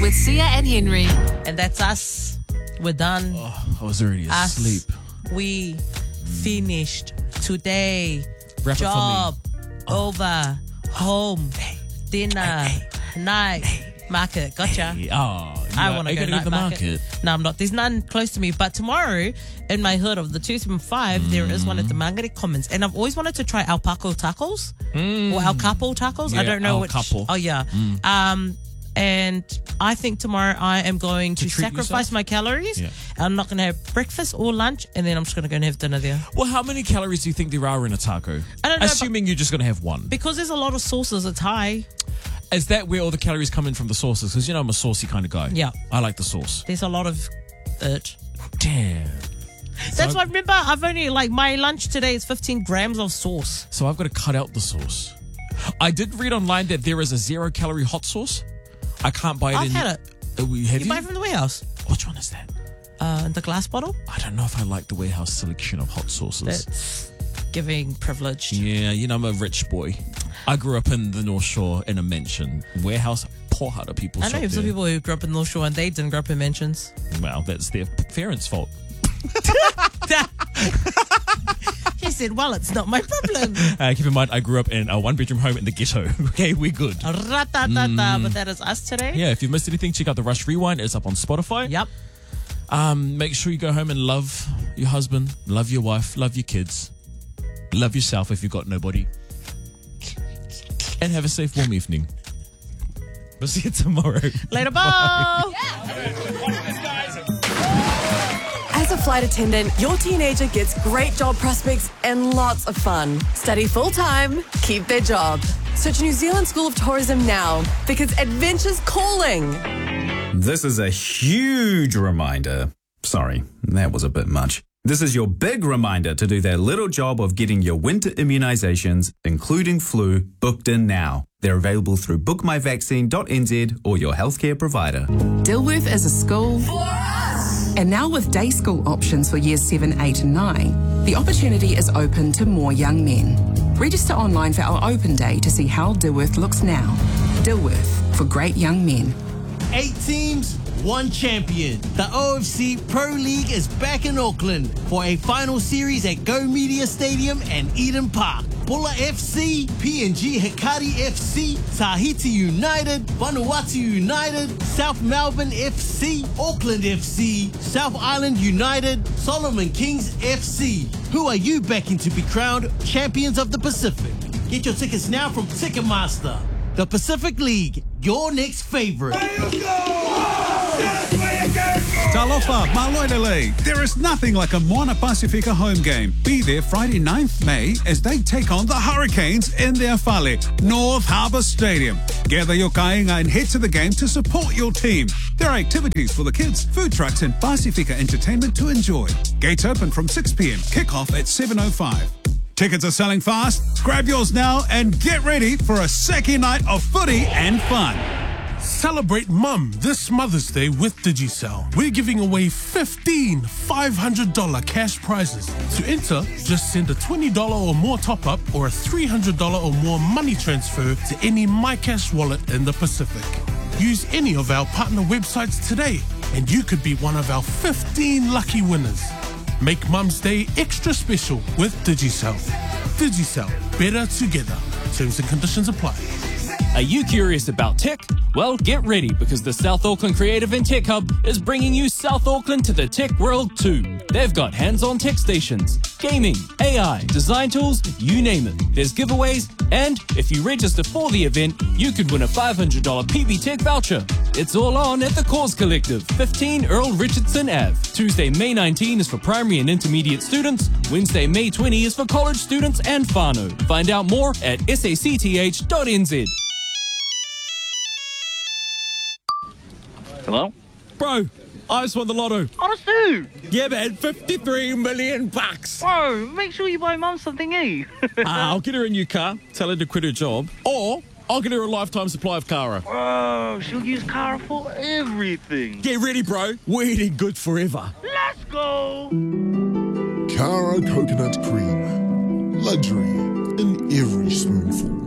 with Sia and Henry. And that's us. We're done. Oh, I was already Us. asleep. We finished today. Wrap it for me. Job over. Home. Dinner. Night. Market. Gotcha. I want to go to night the market. No, I'm not. There's none close to me. But tomorrow, in my hood of the 275, there is one at the Mangere Commons. And I've always wanted to try alpaca tacos. Or El Capo tacos. I Yeah, don't know El which. Capo. Oh, yeah. And I think tomorrow I am going to treat sacrifice yourself? my calories. Yeah. I'm not going to have breakfast or lunch. And then I'm just going to go and have dinner there. Well, how many calories do you think there are in a taco? I don't know, Assuming you're just going to have one. Because there's a lot of sauces, it's high. Is that where all the calories come in from, the sauces? Because, I'm a saucy kind of guy. Yeah. I like the sauce. There's a lot of it. Damn. That's why, remember, I've only, my lunch today is 15 grams of sauce. So I've got to cut out the sauce. I did read online that there is a 0-calorie hot sauce. I can't buy it I've in... had it. Have You buy it from the warehouse? Which one is that? In the glass bottle? I don't know if I like the warehouse selection of hot sauces. That's giving privileged. Yeah, I'm a rich boy. I grew up in the North Shore in a mansion. Warehouse, poor hearted people I know shop some there. people who grew up in North Shore and they didn't grow up in mansions. Well, that's their parents' fault. He said, well, it's not my problem. Keep in mind, I grew up in a one-bedroom home in the ghetto. Okay, we're good. Ra-ta-ta-ta, but that is us today. Yeah, if you've missed anything, check out the Rush Rewind. It's up on Spotify. Yep. Make sure you go home and love your husband, love your wife, love your kids, love yourself if you've got nobody, and have a safe, warm evening. We'll see you tomorrow. Later, bye. As a flight attendant, your teenager gets great job prospects and lots of fun. Study full-time, keep their job. Search New Zealand School of Tourism now because adventure's calling. This is a huge reminder. Sorry, that was a bit much. This is your big reminder to do that little job of getting your winter immunisations, including flu, booked in now. They're available through bookmyvaccine.nz or your healthcare provider. Dilworth is a school for us. And now with day school options for years 7, 8 and 9, the opportunity is open to more young men. Register online for our open day to see how Dilworth looks now. Dilworth, for great young men. 8 teams, 1 champion. The OFC Pro League is back in Auckland for a final series at Go Media Stadium and Eden Park. Bulla FC, PNG Hikari FC, Tahiti United, Vanuatu United, South Melbourne FC, Auckland FC, South Island United, Solomon Kings FC. Who are you backing to be crowned champions of the Pacific? Get your tickets now from Ticketmaster. The Pacific League, your next favorite. Talofa, Maloidale. There is nothing like a Moana Pacifica home game. Be there Friday 9th May as they take on the Hurricanes in their Fale, North Harbour Stadium. Gather your kainga and head to the game to support your team. There are activities for the kids, food trucks and Pacifica entertainment to enjoy. Gates open from 6 p.m. Kick-off at 7:05. Tickets are selling fast. Grab yours now and get ready for a second night of footy and fun. Celebrate Mum this Mother's Day with Digicel. We're giving away 15 $500 cash prizes. To enter, just send a $20 or more top-up or a $300 or more money transfer to any MyCash wallet in the Pacific. Use any of our partner websites today and you could be one of our 15 lucky winners. Make Mum's Day extra special with Digicel. Digicel, better together. Terms and conditions apply. Are you curious about tech? Well, get ready because the South Auckland Creative and Tech Hub is bringing you South Auckland to the tech world too. They've got hands-on tech stations, gaming, AI, design tools, you name it. There's giveaways, and if you register for the event, you could win a $500 PB Tech voucher. It's all on at the Cause Collective, 15 Earl Richardson Ave. Tuesday, May 19 is for primary and intermediate students. Wednesday, May 20 is for college students and whānau. Find out more at sacth.nz. Hello? Bro, I just won the lotto. Honest dude? Yeah, man, 53 million bucks. Bro, make sure you buy Mum something, eh? I'll get her a new car, tell her to quit her job, or I'll get her a lifetime supply of Kara. Bro, she'll use Kara for everything. Get ready, bro. We're eating good forever. Let's go! Kara coconut cream. Luxury in every spoonful.